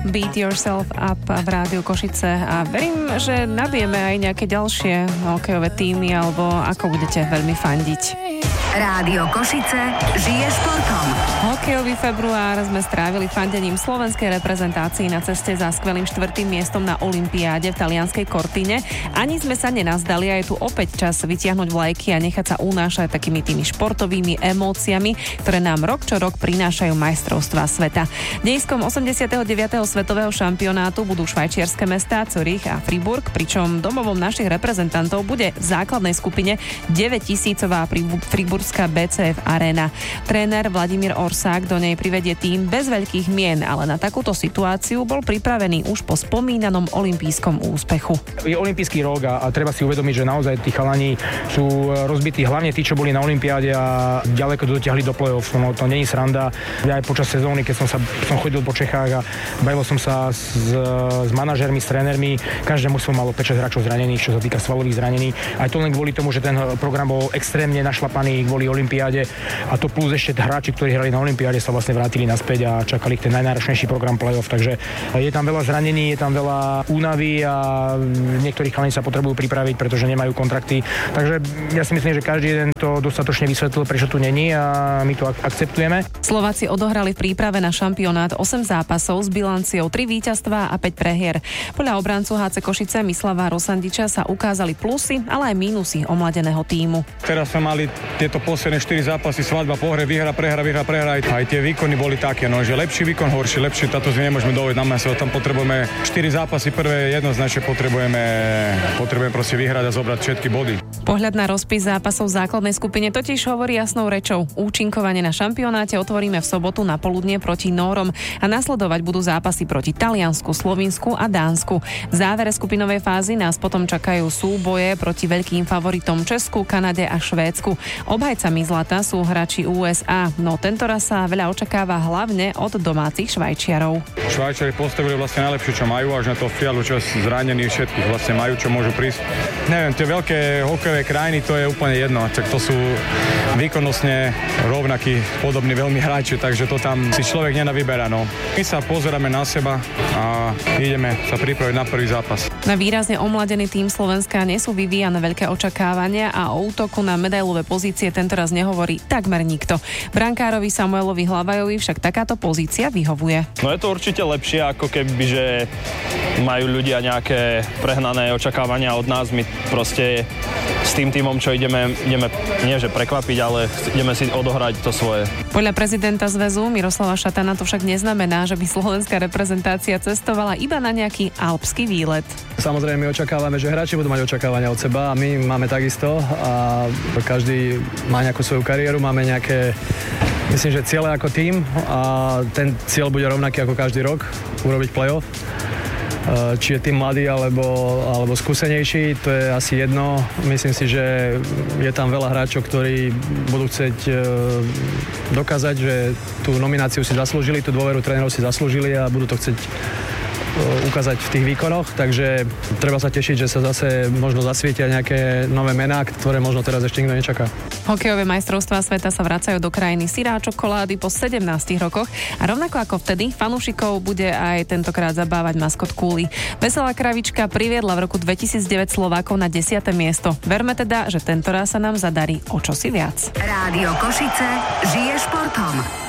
Beat Yourself Up v Rádiu Košice a verím, že nabijeme aj nejaké ďalšie hokejové týmy alebo ako budete veľmi fandiť. Rádio Košice žije športom. Hokejový február sme strávili fandením slovenskej reprezentácii na ceste za skvelým 4. miestom na olympiáde v talianskej Cortine. Ani sme sa nenazdali a je tu opäť čas vytiahnuť vlajky a nechať sa unášať takými tými športovými emóciami, ktoré nám rok čo rok prinášajú majstrovstvá sveta. Dejskom 89. svetového šampionátu budú švajčiarske mestá Zurich a Friburg, pričom domovom našich reprezentantov bude v základnej skupine 9000-ová friburská BCF Arena. Tréner Vladimír Orsák do nej privedie tým bez veľkých mien, ale na takúto situáciu bol pripravený už po spomínanom olympijskom úspechu. Je olympijský rok a treba si uvedomiť, že naozaj tí chalani sú rozbití, hlavne tí, čo boli na olympiáde a ďaleko dotiahli do play-off. No, to není sranda. Ja aj počas sezóny, keď som chodil po Čechách a bavil som sa s manažermi, s trénermi, každému som malo 5-6 hráčov zranených, čo sa týka svalových zranení. Aj to len kvôli tomu, že ten program bol extrémne našlapaný kvôli olympiáde a to plus ešte hráči, ktorí hrali na olympiáde, sa vlastne vrátili naspäť a čakali ten najnáročnejší program play-off. Takže je tam veľa zranení, je tam veľa únavy a niektorí chalani sa potrebujú pripraviť, pretože nemajú kontrakty. Takže ja si myslím, že každý jeden to dostatočne vysvetlil, prečo tu není a my to akceptujeme. Slováci odohrali v príprave na šampionát 8 zápasov s bilanciou 3 víťazstvá a 5 prehier. Podľa obrancu HC Košice Mislava Rosandiča sa ukázali plusy, ale aj mínusy omladeného tímu. Teraz sme mali tieto posledné 4 zápasy, svadba, pohre, výhra, prehra. Aj tie výkony boli také, no, že lepší výkon, horší, lepší, táto si nemôžeme dovoliť na mesiac, tam potrebujeme 4 zápasy, prvé jednoznačne potrebujeme proste vyhrať a zobrať všetky body. Pohľad na rozpis zápasov v základnej skupine totiž hovorí jasnou rečou. Účinkovanie na šampionáte otvoríme v sobotu na poludnie proti Nórom a nasledovať budú zápasy proti Taliansku, Slovinsku a Dánsku. V závere skupinovej fázy nás potom čakajú súboje proti veľkým favoritom Česku, Kanade a Švédsku. Obhajcami zlata sú hráči USA, no tentoraz sa veľa očakáva hlavne od domácich Švajčiarov. Švajčiari postavili vlastne najlepšie, čo majú, až na to Fialu, čo zranených všetkých vlastne majú, čo môžu prísť. Neviem, tie veľké hokejové krajiny, to je úplne jedno, tak to sú výkonnostne rovnakí, podobní veľmi hráči, takže to tam si človek nenavyberá, no. My sa pozeráme na seba a ideme sa pripraviť na prvý zápas. Na výrazne omladený tým Slovenska nie sú vyvíjane veľké očakávania a o útoku na medailové pozície tentoraz nehovorí takmer nikto. Brankárovi Samuelovi Hlavajovi však takáto pozícia vyhovuje. No je to určite lepšie, ako keby, že majú ľudia nejaké prehnané očakávania od nás. My proste s tým tímom, čo ideme nie že prekvapiť, ale ideme si odohrať to svoje. Podľa prezidenta zväzu Miroslava Šatana to však neznamená, že by slovenská reprezentácia cestovala iba na nejaký alpský výlet. Samozrejme, my očakávame, že hráči budú mať očakávania od seba a my máme takisto a každý má nejakú svoju kariéru, máme nejaké, myslím, že ciele ako tím a ten cieľ bude rovnaký ako každý rok, urobiť play-off. Či je tým mladý alebo skúsenejší, to je asi jedno. Myslím si, že je tam veľa hráčov, ktorí budú chcieť dokázať, že tú nomináciu si zaslúžili, tú dôveru trénerov si zaslúžili a budú to chcieť ukázať v tých výkonoch, takže treba sa tešiť, že sa zase možno zasvietia nejaké nové mená, ktoré možno teraz ešte nikto nečaká. Hokejové majstrovstvá sveta sa vracajú do krajiny syra a čokolády po 17 rokoch a rovnako ako vtedy fanúšikov bude aj tentokrát zabávať maskot Kúly. Veselá kravička priviedla v roku 2009 Slovákov na 10. miesto. Verme teda, že tentoraz sa nám zadarí o čosi viac. Rádio Košice žije športom.